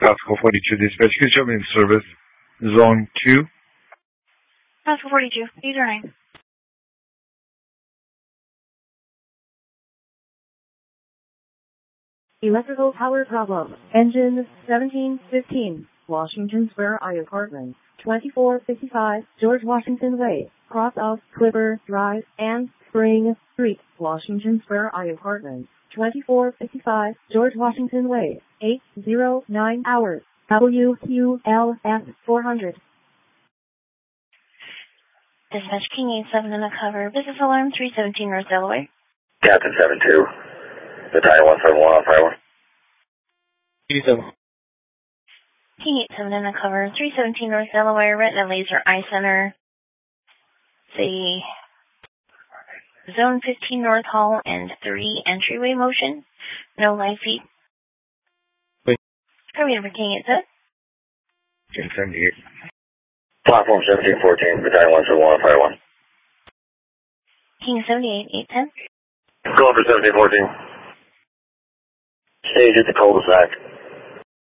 Pascal 42 dispatch. Could you show me the service? Zone 2. Pascal 42, user 9. Electrical power problem. Engine 1715. Washington Square I Apartment. 2455 George Washington Way. Cross of Clipper Drive and Spring Street. Washington Square I Apartment. 2455 George Washington Way. 809 hours. WQLS 400. Dispatch King 87 in the cover. Business alarm 317 North Delaware. Captain 72. Battalion 171 on fire 1. 87. King 87 in the cover. 317 North Delaware. Retina Laser Eye Center. The Zone 15 North Hall and 3 entryway motion. No live feed. Wait. Hurry over King 87. 78. Platform 1714, Battalion 171 on fire 1. King 78, 810. Going for 1714. Stage at the cul-de-sac.